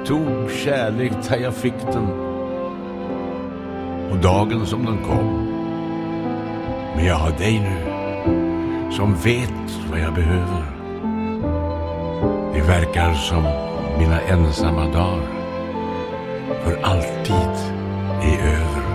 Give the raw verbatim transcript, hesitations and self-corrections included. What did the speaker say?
tog kärlek där jag fick den, och dagen som den kom. Men jag har dig nu, som vet vad jag behöver. Det verkar som mina ensamma dagar för alltid är över.